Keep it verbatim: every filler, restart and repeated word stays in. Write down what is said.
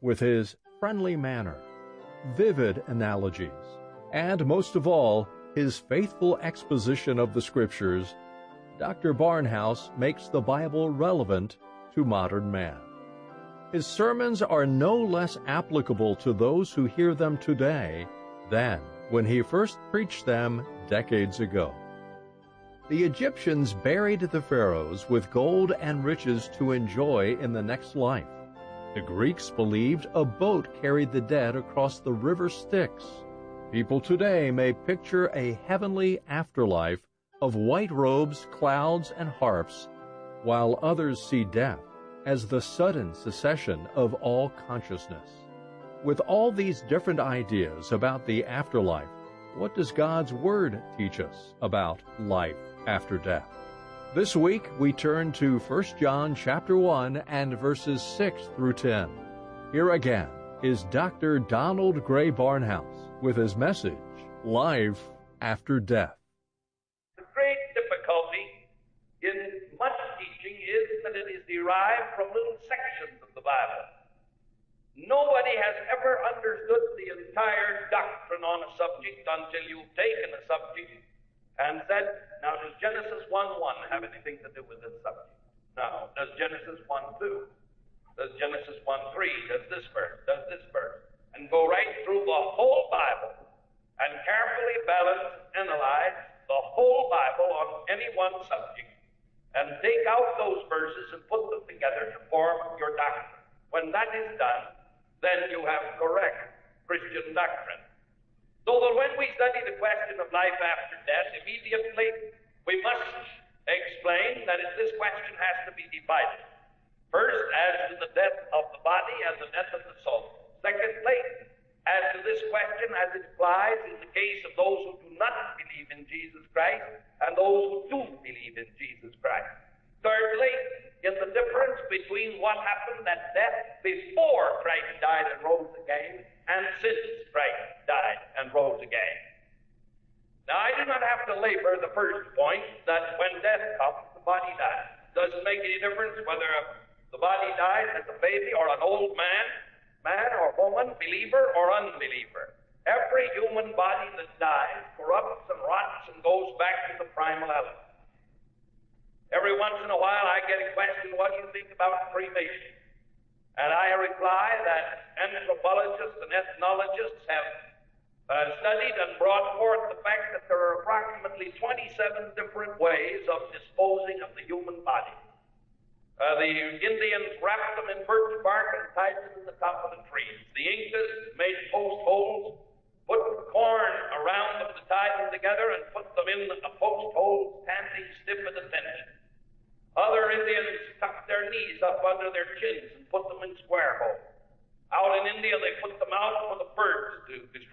with his friendly manner, vivid analogies, and most of all, his faithful exposition of the Scriptures, Doctor Barnhouse makes the Bible relevant to modern man. His sermons are no less applicable to those who hear them today than when he first preached them decades ago. The Egyptians buried the pharaohs with gold and riches to enjoy in the next life. The Greeks believed a boat carried the dead across the river Styx. People today may picture a heavenly afterlife of white robes, clouds, and harps, while others see death as the sudden cessation of all consciousness. With all these different ideas about the afterlife, what does God's Word teach us about life after death? This week we turn to First John chapter one and verses six through ten. Here again is Doctor Donald Gray Barnhouse with his message, Life After Death. The great difficulty in much teaching is that it is derived from little sections of the Bible. Nobody has ever understood the entire doctrine on a subject until you've taken a subject and said, now does Genesis one one have anything to do with this subject? No. Does Genesis one two? Does Genesis one three? Does this verse? Does this verse? And go right through the whole Bible and carefully balance, analyze the whole Bible on any one subject and take out those verses and put them together to form your doctrine. When that is done, then you have correct Christian doctrine. So that when we study the question of life after death, immediately we must explain that this question has to be divided. First, as to the death of the body and the death of the soul. Secondly, as to this question as it applies in the case of those who do not believe in Jesus Christ and those who do believe in Jesus Christ. Thirdly, in the difference between what happened at death before Christ died and rose again and since Christ died and rose again. Now, I do not have to labor the first point that when death comes, the body dies. Doesn't make any difference whether the body dies as a baby or an old man, man or woman, believer or unbeliever. Every human body that dies corrupts and rots and goes back to the primal element. Every once in a while I get a question, what do you think about cremation? And I reply that anthropologists and ethnologists have uh, studied and brought forth the fact that there are approximately twenty-seven different ways of disposing of the human body. Uh, the Indians wrapped them in birch bark and tied them to the top of the trees. The Incas made post holes, put corn around them to tie them together and put them in a post hole, standing stiff at attention. Other Indians tucked their knees up under their chins and put them in square holes. Out in India, they put them out for the birds to destroy.